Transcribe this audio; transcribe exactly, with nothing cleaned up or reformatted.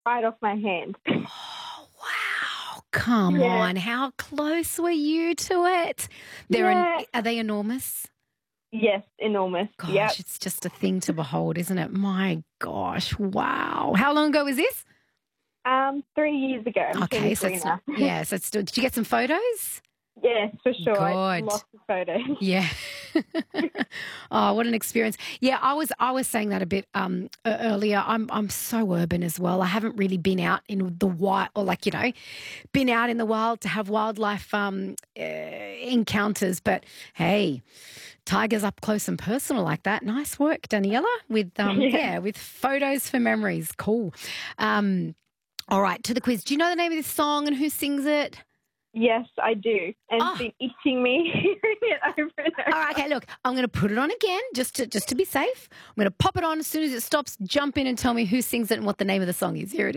right off my hand. Oh, wow. Come Yeah. on. How close were you to it? They're an, Yeah. are they enormous? Yes, enormous. Gosh, Yep. it's just a thing to behold, isn't it? My gosh. Wow. How long ago was this? Um, three years ago. I'm Okay, so twenty-three it's not, now. yeah, so it's still, did you get some photos? Yes, for sure. I Good. lots of photos. Yeah. Oh, what an experience. Yeah, I was I was saying that a bit um e- earlier. I'm I'm so urban as well. I haven't really been out in the wild or like, you know, been out in the wild to have wildlife um uh, encounters, but hey, tigers up close and personal like that. Nice work, Daniela, with um Yeah. yeah, with photos for memories. Cool. Um all right, to the quiz. Do you know the name of this song and who sings it? Yes, I do. And it's Oh, been itching me hearing it over and all right, over. okay, look, I'm going to put it on again just to just to be safe. I'm going to pop it on as soon as it stops. Jump in and tell me who sings it and what the name of the song is. Here it is.